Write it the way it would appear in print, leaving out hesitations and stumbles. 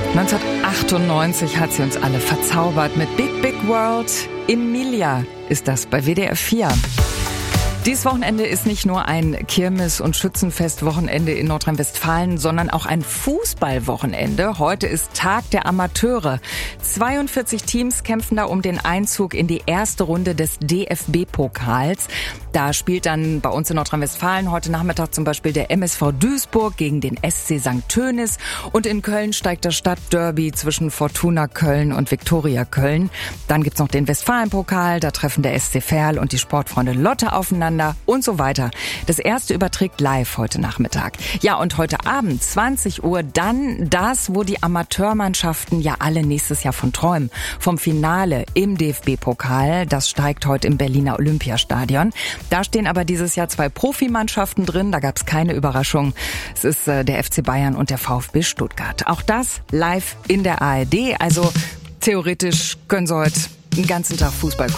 1998 hat sie uns alle verzaubert mit Big Big World. Emilia ist das bei WDR 4. Dieses Wochenende ist nicht nur ein Kirmes- und Schützenfest-Wochenende in Nordrhein-Westfalen, sondern auch ein Fußballwochenende. Heute ist Tag der Amateure. 42 Teams kämpfen da um den Einzug in die erste Runde des DFB-Pokals. Da spielt dann bei uns in Nordrhein-Westfalen heute Nachmittag zum Beispiel der MSV Duisburg gegen den SC St. Tönis. Und in Köln steigt das Stadtderby zwischen Fortuna Köln und Viktoria Köln. Dann gibt's noch den Westfalen-Pokal. Da treffen der SC Verl und die Sportfreunde Lotte aufeinander. Und so weiter. Das erste überträgt live heute Nachmittag. Ja, und heute Abend, 20 Uhr, dann das, wo die Amateurmannschaften ja alle nächstes Jahr von träumen. Vom Finale im DFB-Pokal. Das steigt heute im Berliner Olympiastadion. Da stehen aber dieses Jahr 2 Profimannschaften drin. Da gab es keine Überraschung. Es ist der FC Bayern und der VfB Stuttgart. Auch das live in der ARD. Also theoretisch können Sie heute den ganzen Tag Fußball gucken.